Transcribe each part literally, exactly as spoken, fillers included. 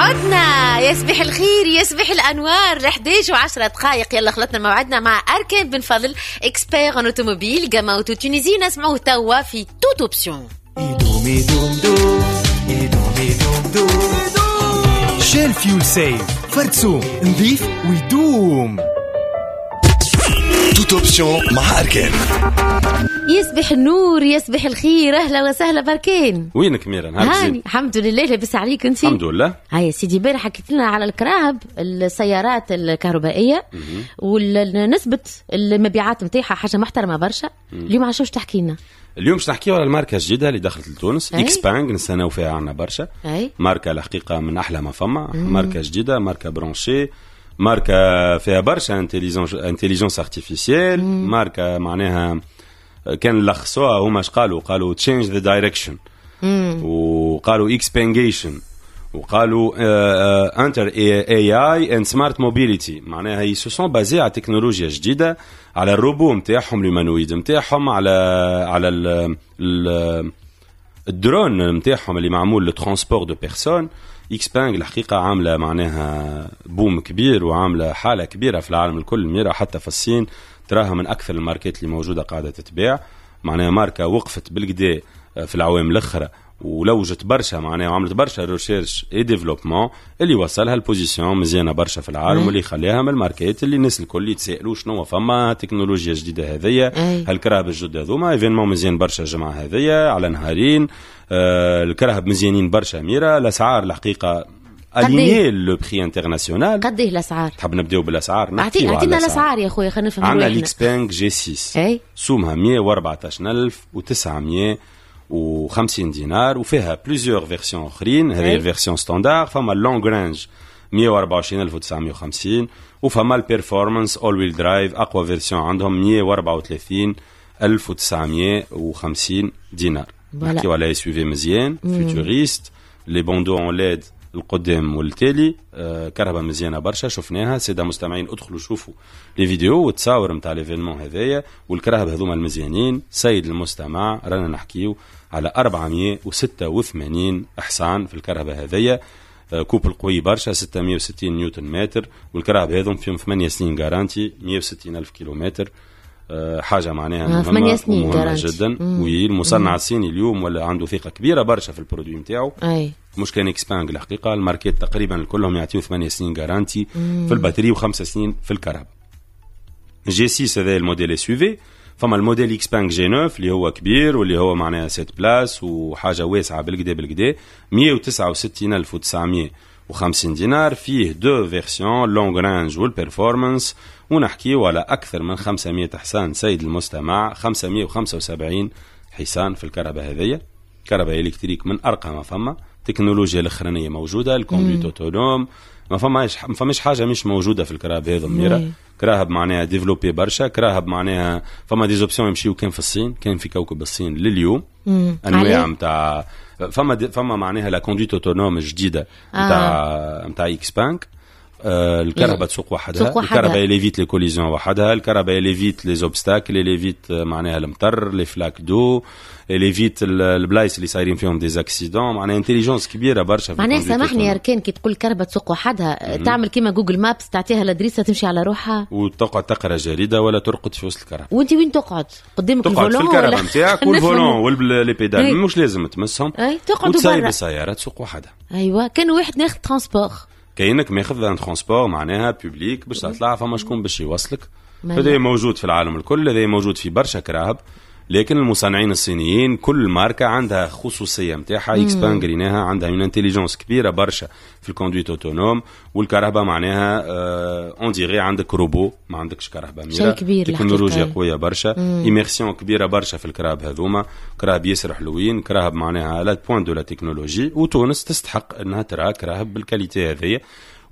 عدنا. يصبح الخير يصبح الأنوار. إحداش وعشرة دقائق يلا خلطنا موعدنا مع أركان بن فضل إكسبير أن أوتوموبيل جاما أوتو تونيزي. نسمعوه توا في توت أوبسيون. شيل فيول سيف فرتسو نظيف ويدوم. توت أوبسيون مع أركان. يصبح النور يصبح الخير. أهلا وسهلا بركان. وينك ميرا؟ هاني الحمد لله. لاباس عليك انت؟ الحمد لله. هاي سيدي بارح حكيت لنا على الكراهب السيارات الكهربائيه ونسبه المبيعات نتاعها حاجه محترمه برشا. اليوم على شو تحكي لنا؟ اليوم باش نحكيو على الماركه الجديده اللي دخلت لتونس أي. اكسبانغ. نستناو فيها عنا برشا. أي. ماركه الحقيقه من احلى ما فما. ماركه جديده، ماركه برونشي، ماركه فيها برشا انتيليجونس انتيليجونس ارتيفيسيال. ماركه معناها كان لخصوها هما اش قالوا قالوا تشينج ذا دايركشن، وقالوا اكسبانجيشن، وقالوا انتر اي اي اند سمارت موبيليتي. معناها هي سو سون بازي على تكنولوجيا جديده، على الروبو نتاعهم، الهيومانويد نتاعهم، على على ال ال الدرون نتاعهم اللي معمول للترانسبور دو بيرسون. اكسبانغ الحقيقه عامله معناها بوم كبير وعامله حاله كبيره في العالم الكل. ميرا حتى في الصين تراها من اكثر الماركات اللي موجوده قاعده تتباع. معناها ماركه وقفت بالكدا في العوام الاخرى ولوجت برشا معناها وعملت برشا ريشيرش اي ديفلوبمون اللي وصلها البوزيسيون مزيانه برشا في العالم، واللي يخليها من الماركات اللي الناس الكل يتسائلوا شنو فما تكنولوجيا جديده هذيا. هالكراهب الجدد هذوما ايفينمون مزيان برشا الجمعه هذيا على نهارين. آه الكراهب مزيانين برشا ميرا. الاسعار الحقيقه اليني لو بري انترناسيونال. قد ايه الاسعار؟ تحب نبداو بالاسعار؟ اعطينا الاسعار يا خويا خلينا نفهموا. عندنا الاكسبانغ جي ستة سومها مية وأربعطاش ألف وتسعمية وخمسين دينار، وفيها بليزيور فيرسيون اخرين. هذه الفيرسيون ستاندار. فما اللونج رانج مية وأربعة وعشرين ألف وتسعمية وخمسين، وفما البيرفورمانس اول ويل درايف اقوى فيرسيون عندهم مية وأربعة وثلاثين ألف وتسعمية وخمسين دينار. نحكيو على اس يو في مزيان فيوتوريست، لي بوندو اون ليد القدام والتالي. آه كهرباء مزيانه برشا شفناها. ساده مستمعين ادخلوا شوفوا لي فيديو والتصاور نتاع ليفينمون هذايا. والكراهب هذوما المزيانين سيد المستمع رانا نحكيو على أربعمية وستة وثمانين احصان في الكهرباء هذيا. آه كوبل قوي برشا ستمية وستين نيوتن متر، والكراهب هذوم فيهم ثمانية سنين جارانتي مية وستين ألف كيلومتر. أه حاجه معناها مهمه ومهمه جدا. والمصنع الصيني اليوم ولا عنده ثقه كبيره برشا في البرودوي نتاعو. مش كان اكسبانغ الحقيقه الماركات تقريبا كلهم يعطيو ثمانية سنين جارانتي في الباتري وخمسة سنين في الكهرباء. جي ستة هذا الموديل اس يو في. فما الموديل اكسبانغ جي تسعة اللي هو كبير واللي هو معناها سبعة بلاس وحاجه واسعه بالكدا بالكدا. مية وتسعة وستين ألف وتسعمية وخمسين دينار. فيه دو فيرسيون لونج رانج والبرفورمانس. ونحكيو على أكثر من خمسمية حصان سيد المستمع. خمسمية وخمسة وسبعين حصان في الكهرباء هذية. كهرباء إلكتريك من أرقى ما فما. تكنولوجيا الأخرانية موجودة. الكوندويت أوتونوم ما فماش ما فماش حاجة مش موجودة في الكهرباء هذا ميرا. كراهب معناها ديفلوبي برشا. كراهب معناها فما ديزوبسيون يمشيو كان في الصين، كان في كوكب الصين لليوم. أنواع متاع فما فما معناها لا كوندويت أوتونوم جديدة متاع متاع إكسبانغ. آه الكهرباء تسوق وحدها. الكهرباء ليفيت لي كوليزيون وحدها. الكهرباء ليفيت لي زوبستاكل، ليفيت معناها المطر، لي فلاك دو، ليفيت البلايص اللي صايرين فيهم دي زاكسيدون. معناها انتيليجنس كبيره برشا. معناها سامحني يا ركان كي تقول الكهرباء تسوق وحدها تعمل كيما جوجل مابس تعطيها الادريسه تمشي على روحها وتقعد تقرا جريده ولا ترقد في وسط الكهرباء. وانت وين تقعد؟ قدامك الفولون؟ تقعد في الكهرباء نتاعك والفولون واللي بيدال مش لازم تمسهم. وتسيب السياره تسوق وحدها. ايوه كان واحد ناخذ ترانسبور كاينك ماخذ ان ترانسبور معناها بوبليك باش تطلع فما شكون باش يوصلك. هذا موجود في العالم الكل. هذا موجود في برشا كراهب. لكن المصنعين الصينيين كل ماركه عندها خصوصيه نتاعها. اكسبانغ ريناها عندها اون انتيليجنس كبيره برشا في الكوندويت اوتونوم. والكهرباء معناها اون ديغي عندك روبو ما عندكش كهرباء ميرا. تكنولوجيا قويه برشا. ايميرسيون كبيره برشا في الكراهب هذوما. كراهب ياسر حلوين. كراهب معناها على بوين دو لا تكنولوجي. وتونس تستحق انها ترى كراهب بالكاليتي هذيا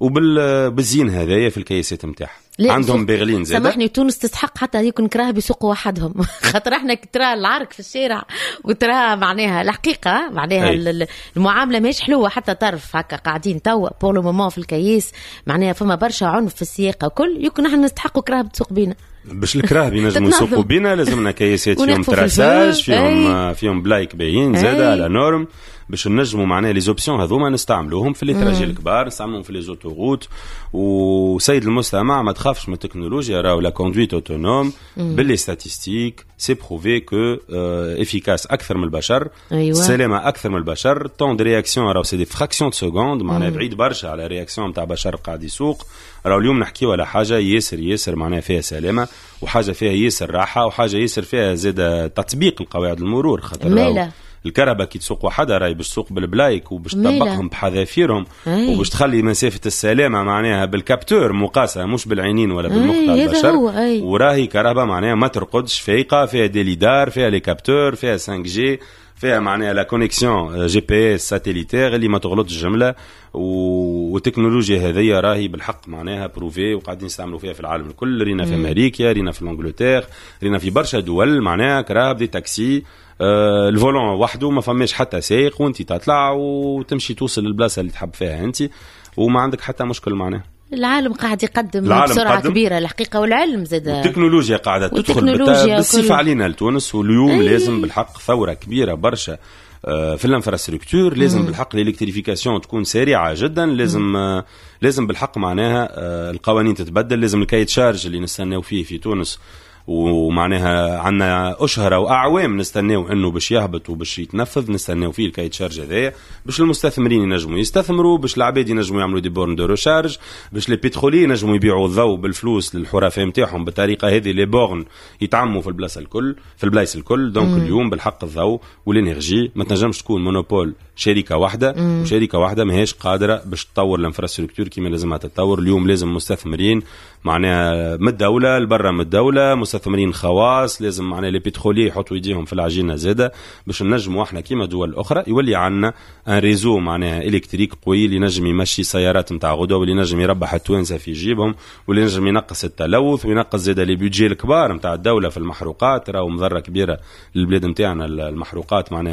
وبالزين هذايا في الكيسات نتاعها. عندهم برلين زاد. سامحني تونس تستحق حتى يكون كراهب يسوقوا وحدهم. خاطر احنا ترى العرك في الشارع وترى معناها الحقيقه معناها أي. المعامله ماهيش حلوه حتى طرف هكا قاعدين توا بور لو مومون في الكيس. معناها فما برشا عنف في السياقه كل يمكن احنا نستحقوا كراهب تسوق بينا. باش الكراه بينجموا يسوقوا بينا لازمنا كياسات فيهم تراساج فيهم فيهم بلايك باين زاده على نورم باش نجموا معناها لي زوبسيون هذوما نستعملوهم في لي تراجي الكبار نستعملوهم في لي زوتوروت. وسيد المستمع ما تخافش من التكنولوجيا راهو لا كوندويت اوتونوم باللي ستاتيستيك سي بروفي كو افيكاس اكثر من البشر. أيوة. سلامه اكثر من البشر. طون دي رياكسيون راهو سي دي فراكسيون دو سكوند معناها بعيد برشا على رياكسيون نتاع بشر قاعد يسوق. راهو اليوم نحكيو على حاجه ياسر ياسر معناها فيها سلامه وحاجه فيها ياسر راحه وحاجه ياسر فيها زاد تطبيق القواعد المرور. خاطر الكهرباء كي تسوق وحدها راهي باش تسوق بالبلايك وباش تطبقهم بحذافيرهم وباش تخلي مسافه السلامه معناها بالكابتور مقاسه مش بالعينين ولا بالمخ تاع البشر. وراهي كهرباء معناها ما ترقدش فايقه فيها ديليدار فيها لي كابتور فيها خمسة جي فيها معناها لا كونيكسيون جي بي اس ساتيليتير اللي ما تغلطش الجمله. والتكنولوجيا هذه راهي بالحق معناها بروفي وقاعدين نستعملوا فيها في العالم الكل. رينا في امريكا رينا في انجلترا رينا في برشا دول معناها كراه بدي تاكسي آه الفولون وحده ما فماش حتى سايق وانت تطلع وتمشي توصل للبلاصه اللي تحب فيها انت وما عندك حتى مشكل معناها. العالم قاعد يقدم بسرعه قدم. كبيره الحقيقه والعلم زاد التكنولوجيا قاعده تدخل بالصفه علينا لتونس. واليوم أي. لازم بالحق ثوره كبيره برشا في الانفراستركتور. لازم بالحق الالكتريفيكاسيون تكون سريعه جدا. لازم مم. لازم بالحق معناها القوانين تتبدل. لازم الكاي تشارج اللي نستناو فيه في تونس ومعناها عنا أشهر وأعوام نستناو أنه باش يهبط وباش يتنفذ نستناو فيه الكاي تشارج هذايا باش المستثمرين ينجموا يستثمروا باش العباد ينجموا يعملوا دي بورن دو ريشارج باش لي بترولي ينجموا يبيعوا الضوء بالفلوس للحرفاء نتاعهم بالطريقه هذه. لي بورن يتعموا في البلاصه الكل في البلايص الكل. دونك اليوم بالحق الضوء والانرجي ما تنجمش تكون مونوبول شركه واحده مم. وشركه واحده ماهيش قادره باش تطور الانفراستركتور كيما لازمها تتطور. اليوم لازم مستثمرين معناها من الدوله لبرا من الدوله مستثمرين خواص. لازم معناها لي بترولي يحطوا يديهم في العجينه زاده باش نجموا احنا كيما دول اخرى يولي عندنا ان ريزو معناها الكتريك قوي اللي نجم يمشي سيارات نتاع غدوه واللي نجم يربح التوانسه في جيبهم واللي نجم ينقص التلوث وينقص زاده لي بيدجي الكبار نتاع الدوله في المحروقات. راهو مضره كبيره للبلاد نتاعنا المحروقات معناها